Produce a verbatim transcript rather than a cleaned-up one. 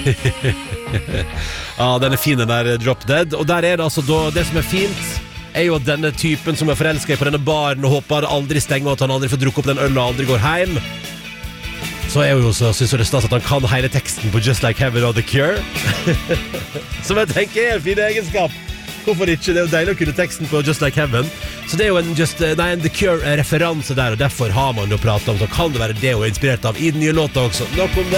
Ja, den er fin, den der Drop Dead. Og der er det altså da, det som er fint er jo at denne typen som er forelsket på denne baren og håper aldri stenger, og at han aldri får drukke opp den ølen og aldri går hjem. Så er jo så synes jeg det stas at han kan hele teksten på Just Like Heaven og The Cure. Som jeg tenker er en fin egenskap. Hvorfor ikke? Det er jo deilig å kunne teksten på Just Like Heaven. Så det er jo en, just, nei, en The Cure-referanse der, og derfor har man jo pratet om, så kan det være det hun er inspirert av i den nye låta også. Nok om det.